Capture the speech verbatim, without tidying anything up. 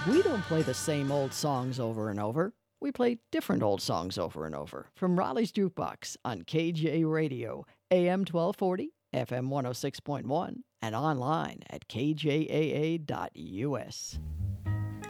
We don't play the same old songs over and over. We play different old songs over and over. From Raleigh's Jukebox on K J Radio, A M twelve forty, F M one oh six point one, and online at k j a a dot u s.